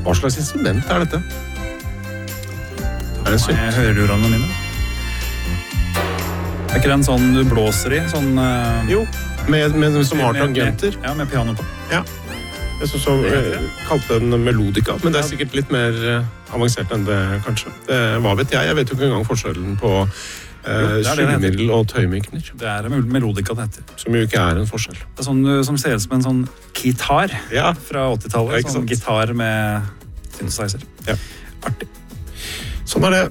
Hva slags instrument dette? Det sykt? Jeg hører ordene mine. Ikke den sånn du blåser i? Sånn, Jo, som har tangenter. Ja, med piano på. Ja. Jeg synes jeg kalte den melodika, men det sikkert litt mer avansert enn det, kanskje. Hva vet jeg? Jeg vet jo ikke engang forskjellen på skyllemiddel og tøymykner. Det melodika det heter. Som jo ikke en forskjell. Det sånn som ser ut som en sånn gitar fra 80-tallet. Ja, sånn gitar med synthesizer. Ja. Artig. Sånn det.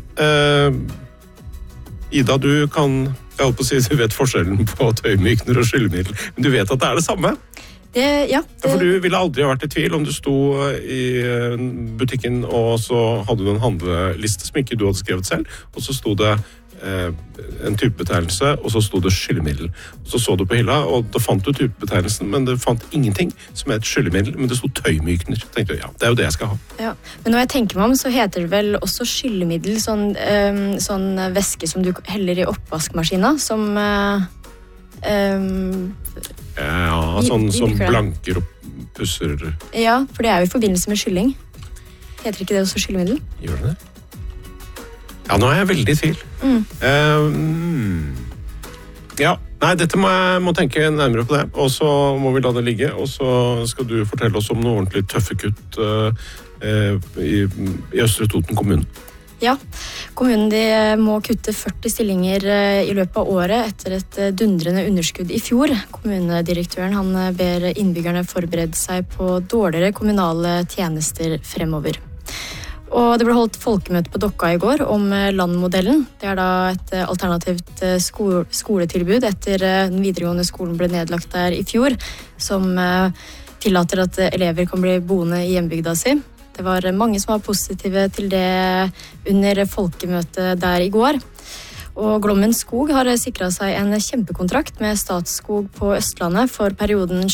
Ida, du kan, jeg holdt på å si, du vet forskjellen på tøymykner og skyllemiddel, men du vet at det det samme? For du ville aldri ha vært i tvil om du sto i butikken, og så hadde du en handleliste som ikke du hadde skrevet selv, og så sto det en typebetegnelse, og så sto det skyllemiddel. Og så du på hylla, og da fant du typebetegnelsen, men du fant ingenting som het skyllemiddel, men det sto tøymykner. Så tenkte du, ja, det jo det jeg skal ha. Ja, men når jeg tenker meg om, så heter det vel også skyllemiddel, sånn væske som du heller i oppvaskmaskina, som sånn som blanker og pusser. Ja, for det jo i forbindelse med skylling. Heter ikke det også skyllemiddel? Gjør det det? Ja, nå jeg veldig i tvil. Ja, nei, dette må tenke nærmere på det, og så må vi la det ligge, og så skal du fortelle oss om noe ordentlig tøffe kutt i Østre Toten kommune. Ja, kommunen må kutte 40 stillinger i løpet av året etter et dundrende underskudd i fjor. Kommunedirektøren han ber innbyggerne forberede seg på dårligere kommunale tjenester fremover. Og det ble holdt folkemøte på Dokka i går om landmodellen. Det da et alternativt skoletilbud etter den videregående skolen ble nedlagt der i fjor, som tillater at elever kan bli boende i hjembygda si. Det var mange som var positive til det under folkemøtet der i går. Og Glommen Skog har sikret seg en kjempekontrakt med Statskog på Østlandet for perioden